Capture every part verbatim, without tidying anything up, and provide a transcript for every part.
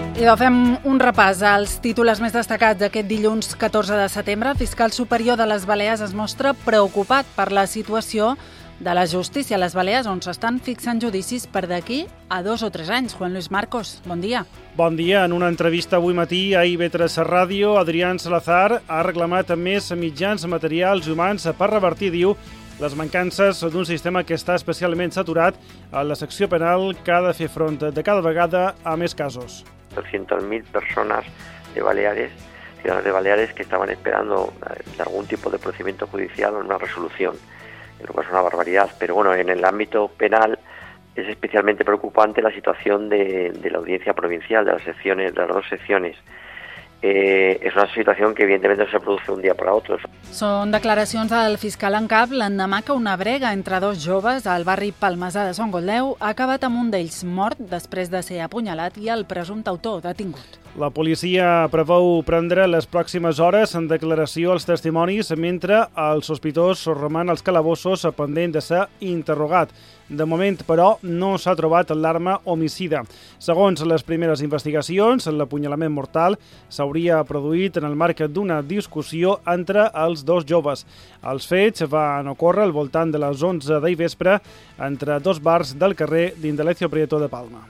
I doncs fem un repàs als títols més destacats d'aquest dilluns catorze de setembre. El fiscal superior de les Balears es mostra preocupat per la situació de la justícia a les Balears, on s'estan fixant judicis per d'aquí a dos o tres anys. Juan Luis Marcos, bon dia. Bon dia. En una entrevista avui matí a I V tres Ràdio, Adrián Salazar ha reclamat més mitjans materials i humans per revertir, diu, les mancances d'un sistema que està especialment saturat a la secció penal que ha de fer front de cada vegada a més casos. doscientas mil personas de Baleares, ciudadanos de Baleares, que estaban esperando de algún tipo de procedimiento judicial o una resolución, lo cual es una barbaridad. Pero bueno, en el ámbito penal es especialmente preocupante la situación de, de la audiencia provincial, de las secciones, de las dos secciones. Eh, és una situació que evidentment no se produce un dia per a otro. Són declaracions del fiscal en cap l'endemà que una brega entre dos joves al barri Palmesà de Son Goldeu ha acabat amb un d'ells mort després de ser apunyalat i el presumpte autor detingut. La policia preveu prendre les pròximes hores en declaració als testimonis mentre el sospitós roman als calabossos pendent de ser interrogat. De moment, però, no s'ha trobat l'arma homicida. Segons les primeres investigacions, l'apunyalament mortal s'hauria produït en el marc d'una discussió entre els dos joves. Els fets van ocórrer al voltant de les onze del vespre entre dos bars del carrer d'Indalecio Prieto de Palma.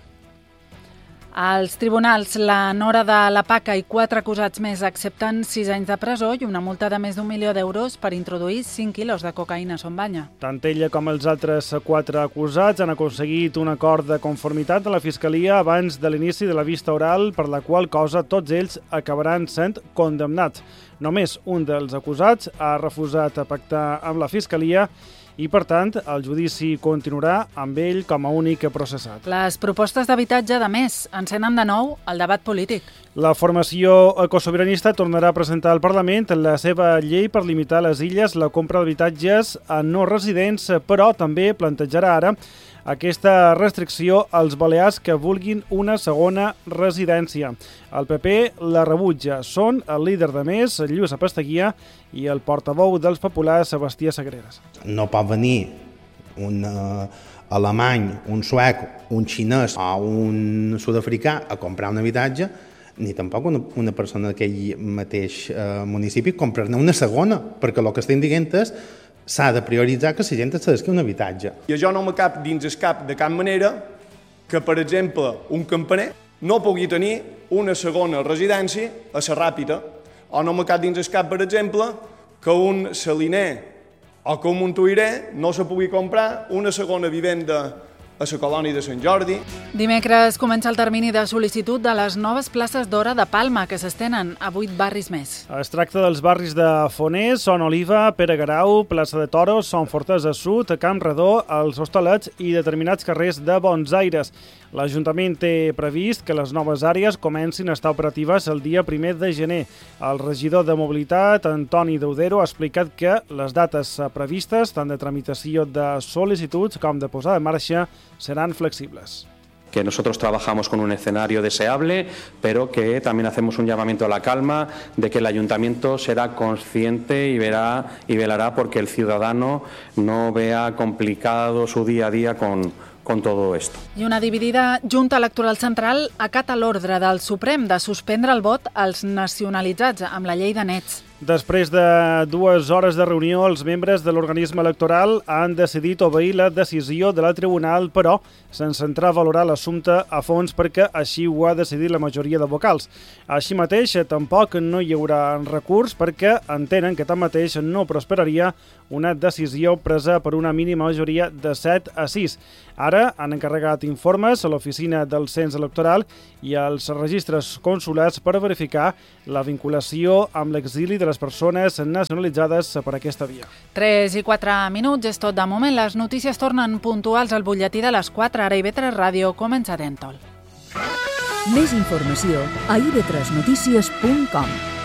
Als tribunals, la nora de la Paca i quatre acusats més accepten sis anys de presó i una multa de més d'un milió d'euros per introduir cinc quilos de cocaïna a Son Banya. Tant ella com els altres quatre acusats han aconseguit un acord de conformitat de la Fiscalia abans de l'inici de la vista oral, per la qual cosa tots ells acabaran sent condemnats. Només un dels acusats ha refusat pactar amb la Fiscalia i, per tant, el judici continuarà amb ell com a únic processat. Les propostes d'habitatge, de més, encenen de nou el debat polític. La formació ecosobiranista tornarà a presentar al Parlament la seva llei per limitar a les illes la compra d'habitatges a no residents, però també plantejarà ara aquesta restricció als balears que vulguin una segona residència. El P P la rebutja. Són el líder de Més, Lluís Apasteguia, i el portaveu dels populars, Sebastià Sagreras. No pot venir un uh, alemany, un suec, un xinès o un sud-africà a comprar un habitatge, ni tampoc una, una persona d'aquell mateix uh, municipi comprar-ne una segona, perquè el que estem dient és s'ha de prioritzar que la gent es cedesqui un habitatge. I això no me cap dins el cap de cap manera que, per exemple, un campaner no pugui tenir una segona residència a la Ràpita, o no me cap dins el cap, per exemple, que un saliner o que un montuïrer no se pugui comprar una segona vivenda a la colònia de Sant Jordi. Dimecres comença el termini de sol·licitud de les noves places d'hora de Palma, que s'estenen a vuit barris més. Es tracta dels barris de Foners, Son Oliva, Pere Garau, Plaça de Toros, Son Fortesa Sud, Camp Redó, els Hostalets i determinats carrers de Bons Aires. L'Ajuntament té previst que les noves àrees comencin a estar operatives el dia primer de gener. El regidor de Mobilitat, Antoni Deudero, ha explicat que les dates previstes, tant de tramitació de sol·licituds com de posada en marxa, serán flexibles. Que nosotros trabajamos con un escenario deseable, pero que también hacemos un llamamiento a la calma de que el ayuntamiento será consciente y verá y velará porque el ciudadano no vea complicado su día a día con, con todo esto. I una dividida Junta Electoral Central acata l'ordre del Suprem de suspendre el vot als nacionalitzats amb la llei de nets. Després de dues hores de reunió, els membres de l'organisme electoral han decidit obeir la decisió de la tribunal, però sense entrar a valorar l'assumpte a fons perquè així ho ha decidit la majoria de vocals. Així mateix, tampoc no hi haurà recurs perquè entenen que tanmateix no prosperaria una decisió presa per una mínima majoria de set a sis. Ara han encarregat informes a l'oficina del cens electoral i als registres consulats per verificar la vinculació amb l'exili de les persones nacionalitzades per aquesta via. tres i quatre minuts, és tot de moment. Les notícies tornen puntuals al butlletí de les quatre. Ara I V tres Ràdio comença Dentol. Més informació a i ve tres notícies punt com.